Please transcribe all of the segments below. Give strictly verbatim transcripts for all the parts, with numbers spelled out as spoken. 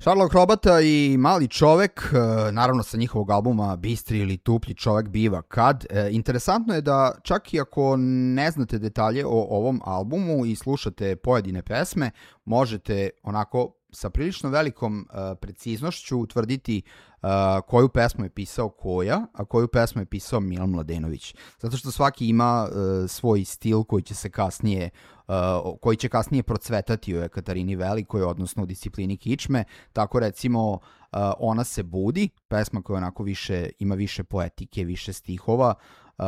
Šarlo Hrobata i Mali čovek, naravno sa njihovog albuma Bistri ili tuplji čovek biva kad. Interesantno je da čak i ako ne znate detalje o ovom albumu i slušate pojedine pesme, možete onako sa prilično velikom uh, preciznošću utvrditi uh, koju pesmu je pisao Koja, a koju pesmu je pisao Milan Mladenović. Zato što svaki ima uh, svoj stil koji će se kasnije uh, koji će kasnije procvetati u Ekatarini Velikoj, odnosno u disciplini kičme. Tako recimo uh, Ona se budi, pesma koja onako više ima više poetike, više stihova, Uh,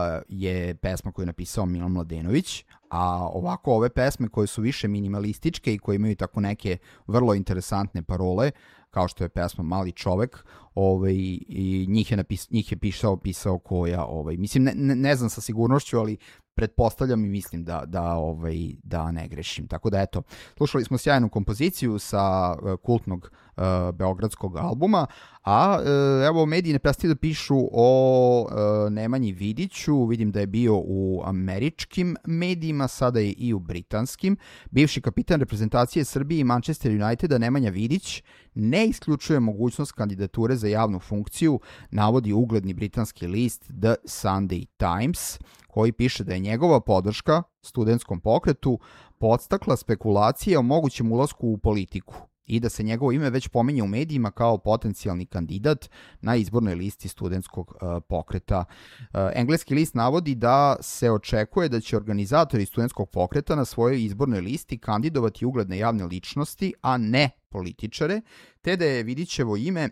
je pesma koju je napisao Milan Mladenović, a ovako ove pesme koje su više minimalističke i koje imaju tako neke vrlo interesantne parole, kao što je pesma Mali čovek, ovaj, i njih je, napis, njih je pisao, pisao Koja. Ovaj. Mislim, ne, ne, ne znam sa sigurnošću, ali pretpostavljam i mislim da, da, ovaj, da ne grešim. Tako da eto, slušali smo sjajnu kompoziciju sa uh, kultnog uh, beogradskog albuma, a uh, evo mediji ne prestaju da pišu o uh, Nemanji Vidiću, vidim da je bio u američkim medijima, sada je i u britanskim. Bivši kapitan reprezentacije Srbije i Manchester Uniteda Nemanja Vidić ne isključuje mogućnost kandidature za javnu funkciju, navodi ugledni britanski list The Sunday Times, koji piše da je njegova podrška studentskom pokretu podstakla spekulacije o mogućem ulasku u politiku i da se njegovo ime već pominje u medijima kao potencijalni kandidat na izbornoj listi studentskog uh, pokreta. Uh, engleski list navodi da se očekuje da će organizatori studentskog pokreta na svojoj izbornoj listi kandidovati ugledne javne ličnosti, a ne političare, te da je Vidićevo ime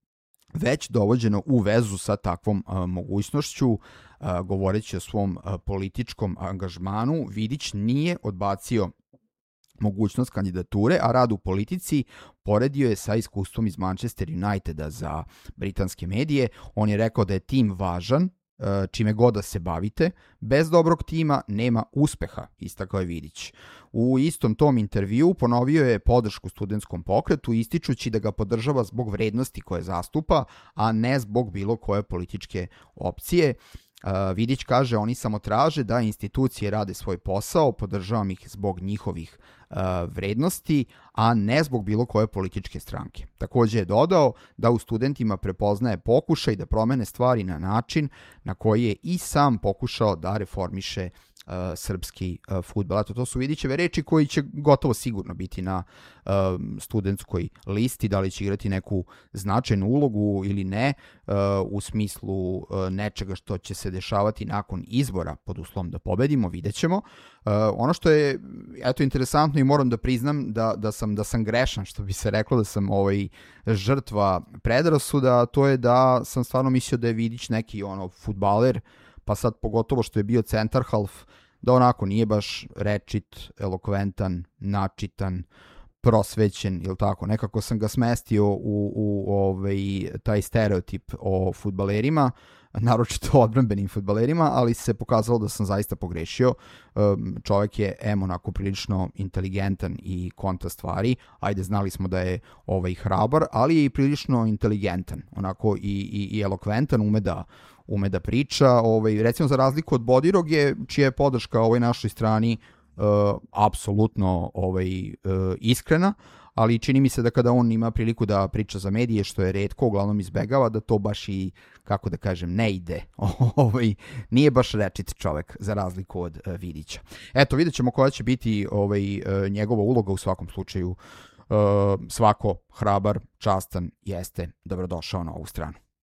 već dovođeno u vezu sa takvom uh, mogućnošću. Uh, govoreći o svom uh, političkom angažmanu, Vidić nije odbacio mogućnost kandidature, a rad u politici poredio je sa iskustvom iz Manchester Uniteda za britanske medije. On je rekao da je tim važan, čime god da se bavite, bez dobrog tima nema uspeha, istakao je Vidić. U istom tom intervju ponovio je podršku studentskom pokretu, ističući da ga podržava zbog vrednosti koje zastupa, a ne zbog bilo koje političke opcije. Uh, Vidić kaže, oni samo traže da institucije rade svoj posao, podržavam ih zbog njihovih uh, vrednosti, a ne zbog bilo koje političke stranke. Takođe je dodao da u studentima prepoznaje pokušaj da promene stvari na način na koji je i sam pokušao da reformiše Uh, srpski uh, fudbal. Eto, to su Vidićeve reči koji će gotovo sigurno biti na uh, studentskoj listi, da li će igrati neku značajnu ulogu ili ne, uh, u smislu uh, nečega što će se dešavati nakon izbora, pod uslovom da pobedimo, vidjet ćemo. Uh, ono što je eto interesantno i moram da priznam da, da, sam, da sam grešan, što bi se reklo, da sam ovaj, žrtva predrasuda, to je da sam stvarno mislio da je Vidić neki ono fudbaler, pa sad pogotovo što je bio centar half, da onako nije baš rečit, elokventan, načitan, prosvećen, ili tako. Nekako sam ga smestio u, u ovaj, taj stereotip o fudbalerima, naročito odbrambenim fudbalerima, ali se pokazalo da sam zaista pogrešio. Čovjek je em onako prilično inteligentan i konta stvari, ajde znali smo da je ovaj hrabar, ali je i prilično inteligentan, onako i, i, i elokventan, ume da ume da priča, ovaj, recimo za razliku od Bodiroge, čija je podrška ovoj našoj strani uh, apsolutno ovaj, uh, iskrena, ali čini mi se da kada on ima priliku da priča za medije, što je retko, uglavnom izbegava, da to baš i, kako da kažem, ne ide. ovaj, nije baš rečit čovek, za razliku od uh, Vidića. Eto, vidjet ćemo koja će biti ovaj, uh, njegova uloga. U svakom slučaju. Uh, svako hrabar, častan jeste dobrodošao na ovu stranu.